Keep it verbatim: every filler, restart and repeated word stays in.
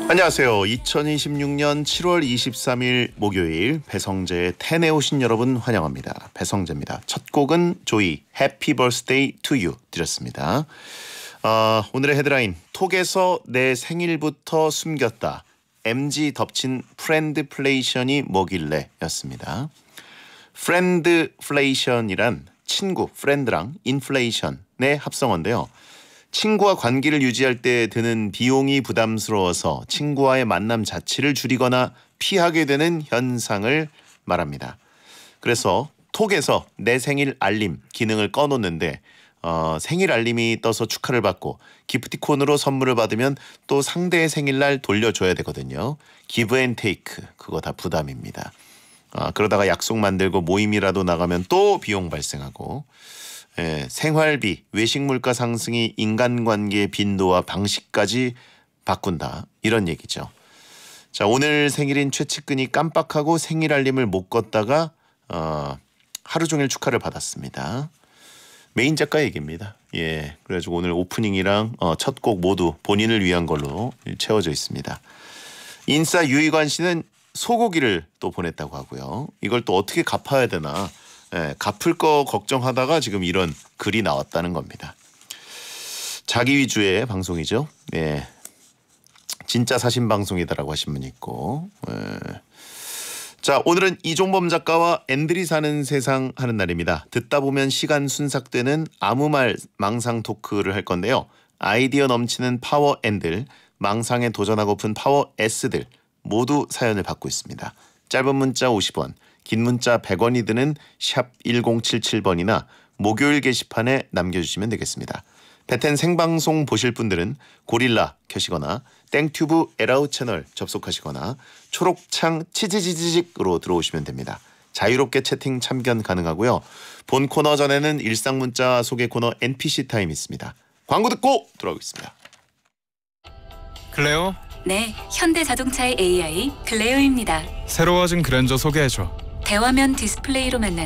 안녕하세요. 이천이십육년 칠월 이십삼일 목요일 배성재의 텐에 오신 여러분 환영합니다. 배성재입니다. 첫 곡은 조이 해피 버스데이 투 유 드렸습니다. 어, 오늘의 헤드라인 톡에서 내 생일부터 숨겼다. 엠지 덮친 프렌드플레이션이 뭐길래 였습니다. 프렌드플레이션이란 친구, 프렌드랑 인플레이션의 합성어인데요. 친구와 관계를 유지할 때 드는 비용이 부담스러워서 친구와의 만남 자체를 줄이거나 피하게 되는 현상을 말합니다. 그래서 톡에서 내 생일 알림 기능을 꺼놓는데 어, 생일 알림이 떠서 축하를 받고 기프티콘으로 선물을 받으면 또 상대의 생일날 돌려줘야 되거든요. 기브 앤 테이크 그거 다 부담입니다. 어, 그러다가 약속 만들고 모임이라도 나가면 또 비용 발생하고 예, 생활비, 외식 물가 상승이 인간관계의 빈도와 방식까지 바꾼다. 이런 얘기죠. 자, 오늘 생일인 최측근이 깜빡하고 생일 알림을 못 껐다가 어, 하루 종일 축하를 받았습니다. 메인 작가 얘기입니다. 예, 그래가지고 오늘 오프닝이랑 어, 첫 곡 모두 본인을 위한 걸로 채워져 있습니다. 인싸 유희관 씨는 소고기를 또 보냈다고 하고요. 이걸 또 어떻게 갚아야 되나 예, 갚을 거 걱정하다가 지금 이런 글이 나왔다는 겁니다. 자기 위주의 방송이죠. 예, 진짜 사신 방송이다라고 하신 분이 있고. 예. 자, 오늘은 이종범 작가와 앤들이 사는 세상 하는 날입니다. 듣다 보면 시간 순삭되는 아무 말 망상 토크를 할 건데요. 아이디어 넘치는 파워 앤들, 망상에 도전하고픈 파워 S들 모두 사연을 받고 있습니다. 짧은 문자 오십 원, 긴 문자 백 원이 드는 샵 일공칠칠 번이나 목요일 게시판에 남겨주시면 되겠습니다. 베텐 생방송 보실 분들은 고릴라 켜시거나 땡튜브 에라우 채널 접속하시거나 초록창 치지지직으로 들어오시면 됩니다. 자유롭게 채팅 참견 가능하고요. 본 코너 전에는 일상 문자 소개 코너 엔피씨 타임 있습니다. 광고 듣고 돌아오겠습니다. 클레오? 네, 현대자동차의 에이아이 클레오입니다. 새로워진 그랜저 소개해줘. 대화면 디스플레이로 만나는